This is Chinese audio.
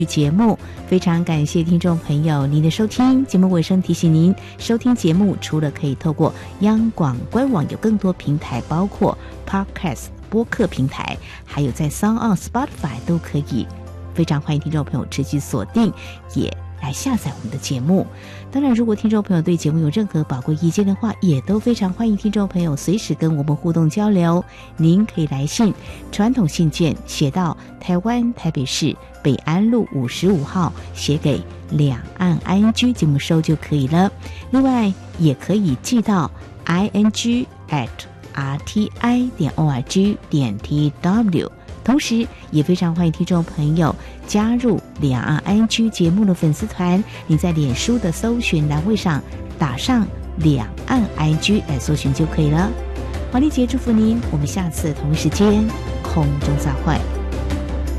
节目。非常感谢听众朋友您的收听。节目尾声提醒您，收听节目除了可以透过央广官网，有更多平台，包括 Podcast 播客平台，还有在 SoundOn、Spotify 都可以。非常欢迎听众朋友持续锁定，也来下载我们的节目。当然，如果听众朋友对节目有任何宝贵意见的话，也都非常欢迎听众朋友随时跟我们互动交流。您可以来信，传统信件写到台湾台北市北安路55号，写给两岸 ING 节目收就可以了。另外，也可以寄到 ing@rti.org.tw。同时也非常欢迎听众朋友加入两岸 ING 节目的粉丝团，你在脸书的搜寻栏位上打上两岸 ING 来搜寻就可以了。华丽姐祝福您，我们下次同一时间空中再会。